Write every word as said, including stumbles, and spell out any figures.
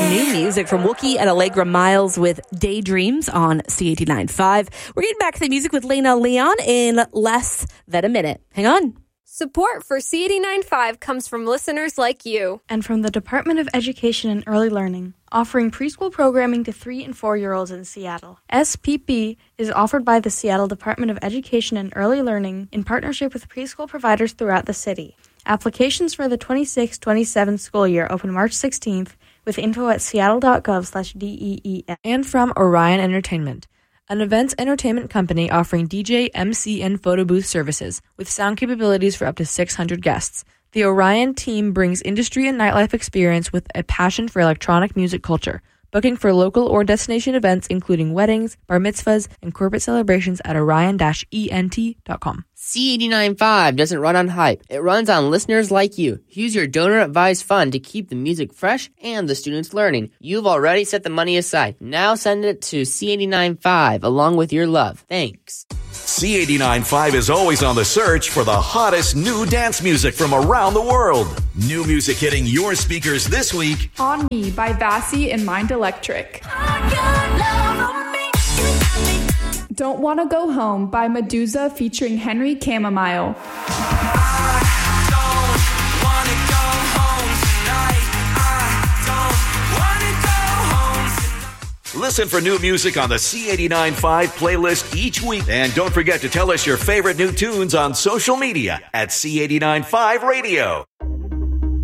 new music from Wookie and Allegra Miles with Daydreams on C eighty-nine point five. We're getting back to the music with Lena Leon in less than a minute. Hang on. Support for C eighty-nine point five comes from listeners like you. And from the Department of Education and Early Learning, offering preschool programming to three and four-year-olds in Seattle. S P P is offered by the Seattle Department of Education and Early Learning in partnership with preschool providers throughout the city. Applications for the twenty-six twenty-seven school year open March sixteenth with info at seattle.gov slash DEES. And from Orion Entertainment, an events entertainment company offering D J, M C, and photo booth services with sound capabilities for up to six hundred guests. The Orion team brings industry and nightlife experience with a passion for electronic music culture. Booking for local or destination events including weddings, bar mitzvahs, and corporate celebrations at orion dash E N T dot com. C eighty-nine point five doesn't run on hype. It runs on listeners like you. Use your donor-advised fund to keep the music fresh and the students learning. You've already set the money aside. Now send it to C eighty-nine point five along with your love. Thanks. C eighty-nine point five is always on the search for the hottest new dance music from around the world. New music hitting your speakers this week. On Me by Vassy and Mind Electric. Don't Wanna Go Home by Medusa featuring Henry Chamomile. Listen for new music on the C eighty-nine point five playlist each week. And don't forget to tell us your favorite new tunes on social media at C eighty-nine point five Radio.